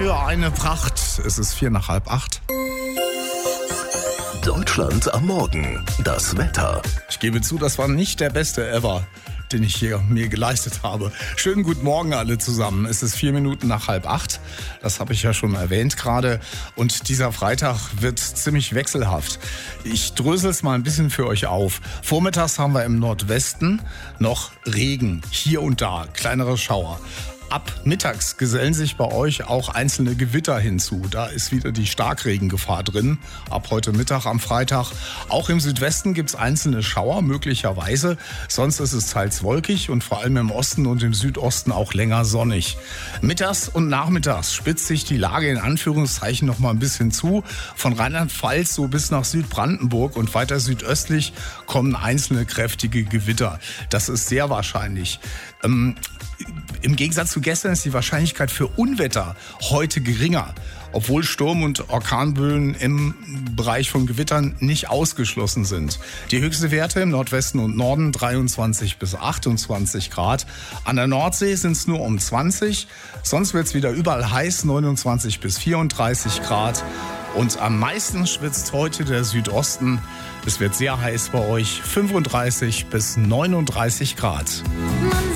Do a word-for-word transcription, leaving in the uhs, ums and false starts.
für eine Pracht. Es ist vier nach halb acht. Deutschland am Morgen. Das Wetter. Ich gebe zu, das war nicht der beste ever, den ich hier mir geleistet habe. Schönen guten Morgen alle zusammen. Es ist vier Minuten nach halb acht. Das habe ich ja schon erwähnt gerade. Und dieser Freitag wird ziemlich wechselhaft. Ich drösel es mal ein bisschen für euch auf. Vormittags haben wir im Nordwesten noch Regen. Hier und da kleinere Schauer. Ab mittags gesellen sich bei euch auch einzelne Gewitter hinzu. Da ist wieder die Starkregengefahr drin. Ab heute Mittag am Freitag. Auch im Südwesten gibt es einzelne Schauer, möglicherweise. Sonst ist es teils wolkig und vor allem im Osten und im Südosten auch länger sonnig. Mittags und nachmittags spitzt sich die Lage in Anführungszeichen noch mal ein bisschen zu. Von Rheinland-Pfalz so bis nach Südbrandenburg und weiter südöstlich kommen einzelne kräftige Gewitter. Das ist sehr wahrscheinlich. Ähm, Im Gegensatz zu gestern ist die Wahrscheinlichkeit für Unwetter heute geringer, obwohl Sturm- und Orkanböen im Bereich von Gewittern nicht ausgeschlossen sind. Die höchsten Werte im Nordwesten und Norden dreiundzwanzig bis achtundzwanzig Grad. An der Nordsee sind es nur um zwanzig. Sonst wird es wieder überall heiß, neunundzwanzig bis vierunddreißig Grad. Und am meisten schwitzt heute der Südosten. Es wird sehr heiß bei euch, fünfunddreißig bis neununddreißig Grad.